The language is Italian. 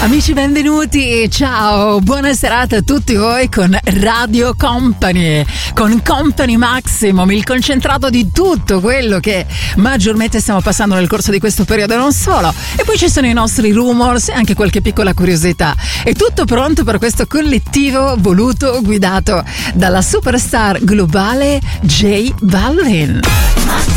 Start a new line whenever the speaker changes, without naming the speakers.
Amici, benvenuti, ciao, buona serata a tutti voi con Radio Company, con Company Maximum, il concentrato di tutto quello che maggiormente stiamo passando nel corso di questo periodo, non solo. E poi ci sono i nostri rumors e anche qualche piccola curiosità. È tutto pronto per questo collettivo voluto, guidato dalla superstar globale J Balvin.